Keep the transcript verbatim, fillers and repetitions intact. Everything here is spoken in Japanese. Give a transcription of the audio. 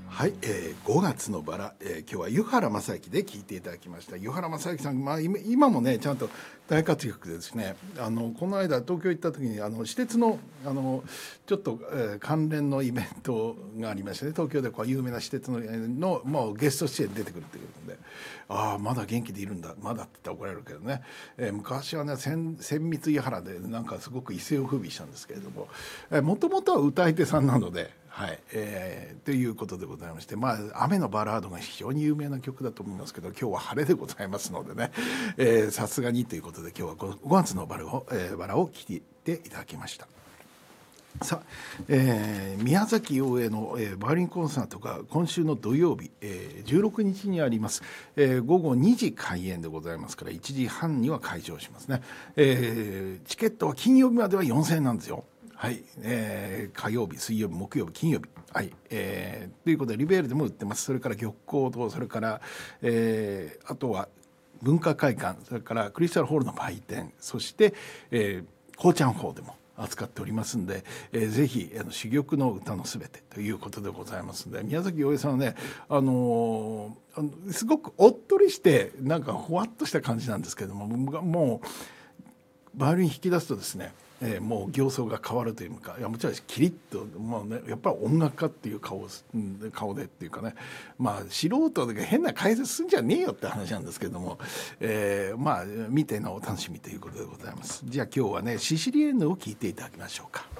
はい、えー、ごがつのバラ、えー、今日は湯原正幸で聞いていただきました。湯原正幸さん、まあ、今今もねちゃんと大活躍でですね、あのこの間東京行った時にあの私鉄のあのちょっと、えー、関連のイベントがありましてね、東京でこう有名な私鉄のの、まあ、ゲスト出演に出てくるということで、ああまだ元気でいるんだ、まだって言ったら怒られるけどね、えー、昔はね千千光湯原でなんかすごく一世を風靡したんですけれども、もともとは歌い手さんなので。はい、えー、ということでございまして、まあ雨のバラードが非常に有名な曲だと思いますけど、今日は晴れでございますのでね、さすがにということで今日はごがつのバラを、えー、バラを聴いていただきました。さあ、えー、宮崎洋平の、えー、バイオリンコンサートが今週の土曜日、えー、じゅうろくにちにあります、えー、午後にじ開演でございますからいちじはんには開場しますね、えー、チケットは金曜日まではよんせんえんなんですよ。はい、えー、火曜日、水曜日、木曜日、金曜日、はい、えー、ということでリベールでも売ってます。それから玉光堂、それから、えー、あとは文化会館、それからクリスタルホールの売店、そして、えー、こうちゃんホーでも扱っておりますんで、えー、ぜひあの珠玉の歌のすべてということでございますので、宮崎洋平さんはね、あのー、あのすごくおっとりしてなんかほわっとした感じなんですけれども、もうバイオリン弾き出すとですね、えー、もう形相が変わるというか、いやもちろんキリッと、もうね、やっぱり音楽家っていう顔顔でっていうかね、まあ素人で変な解説すんじゃねえよって話なんですけれども、えー、まあ見てのお楽しみということでございます。じゃあ今日はねシシリエンヌを聴いていただきましょうか。